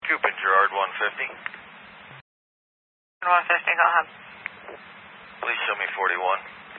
Coop and Gerard 150. 150, go ahead. Please show me 41.